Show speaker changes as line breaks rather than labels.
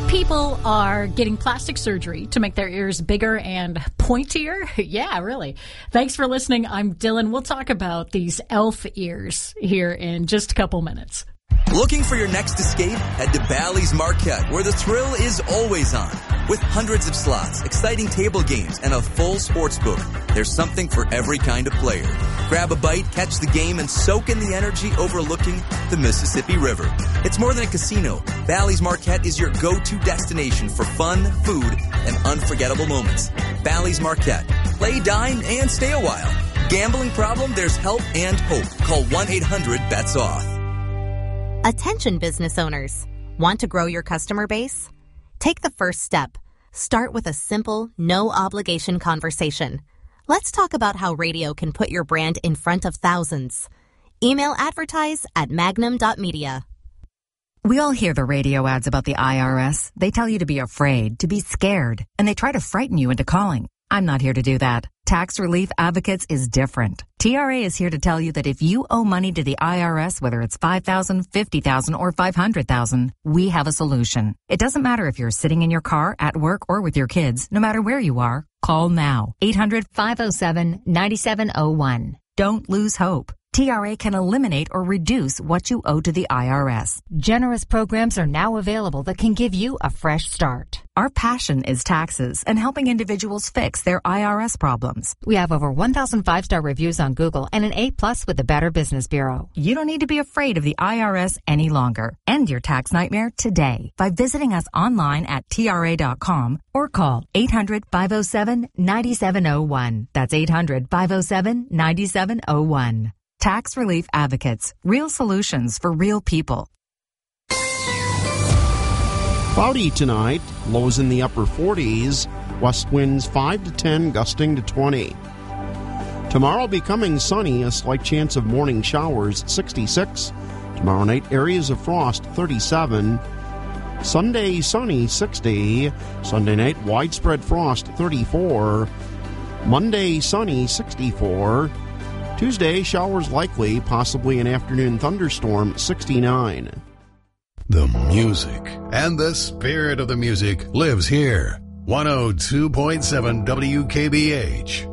People are getting plastic surgery to make their ears bigger and pointier. Yeah, really. Thanks for listening. I'm Dylan. We'll talk about these elf ears here in just a couple minutes.
Looking for your next escape? Head to Bally's Marquette, where the thrill is always on. With hundreds of slots, exciting table games, and a full sports book, there's something for every kind of player. Grab a bite, catch the game, and soak in the energy overlooking the Mississippi River. It's more than a casino. Bally's Marquette is your go-to destination for fun, food, and unforgettable moments. Bally's Marquette. Play, dine, and stay a while. Gambling problem? There's help and hope. Call 1-800-BETS-OFF.
Attention business owners. Want to grow your customer base? Take the first step. Start with a simple, no-obligation conversation. Let's talk about how radio can put your brand in front of thousands. Email advertise@magnum.media.
We all hear the radio ads about the IRS. They tell you to be afraid, to be scared, and they try to frighten you into calling. I'm not here to do that. Tax Relief Advocates is different. TRA is here to tell you that if you owe money to the IRS, whether it's $5,000, $50,000, or $500,000, we have a solution. It doesn't matter if you're sitting in your car, at work, or with your kids. No matter where you are, call now. 800-507-9701. Don't lose hope. TRA can eliminate or reduce what you owe to the IRS.
Generous programs are now available that can give you a fresh start.
Our passion is taxes and helping individuals fix their IRS problems.
We have over 1,000 5-star reviews on Google and an A+ with the Better Business Bureau.
You don't need to be afraid of the IRS any longer. End your tax nightmare today by visiting us online at TRA.com or call 800-507-9701. That's 800-507-9701. Tax Relief Advocates. Real solutions for real people.
Cloudy tonight. Lows in the upper 40s. West winds 5 to 10, gusting to 20. Tomorrow becoming sunny. A slight chance of morning showers, 66. Tomorrow night, areas of frost, 37. Sunday, sunny, 60. Sunday night, widespread frost, 34. Monday, sunny, 64. Tuesday, showers likely, possibly an afternoon thunderstorm, 69.
The music and the spirit of the music lives here. 102.7 WKBH.